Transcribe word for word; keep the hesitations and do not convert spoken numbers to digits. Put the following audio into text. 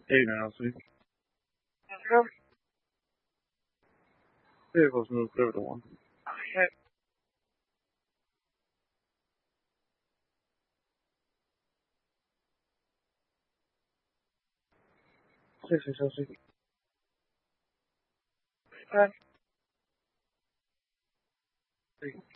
Hey now, see. Yep. Vehicles moved over to one. Hey. Sixty, Chelsea. Hey.